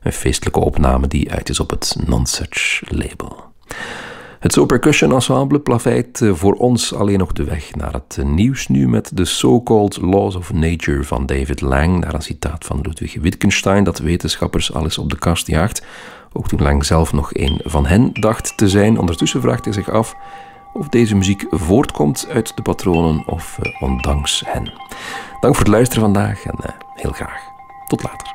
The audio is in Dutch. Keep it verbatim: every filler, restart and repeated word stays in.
Een feestelijke opname die uit is op het Nonsuch label. Het Zo Percussion Ensemble plaveit voor ons alleen nog de weg naar het nieuws nu met de So-Called Laws of Nature van David Lang, naar een citaat van Ludwig Wittgenstein dat wetenschappers alles op de kast jaagt. Ook toen Lang zelf nog een van hen dacht te zijn. Ondertussen vraagt hij zich af of deze muziek voortkomt uit de patronen of uh, ondanks hen. Dank voor het luisteren vandaag en uh, heel graag tot later.